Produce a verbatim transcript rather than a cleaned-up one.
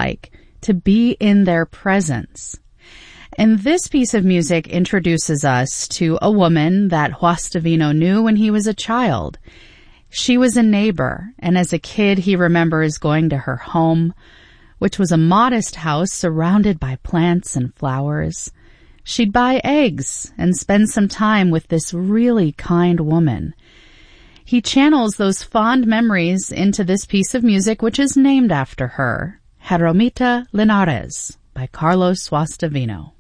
like to be in their presence. And this piece of music introduces us to a woman that Guastavino knew when he was a child. She was a neighbor, and as a kid he remembers going to her home, which was a modest house surrounded by plants and flowers. She'd buy eggs and spend some time with this really kind woman. He channels those fond memories into this piece of music, which is named after her, Jeromita Linares by Carlos Guastavino.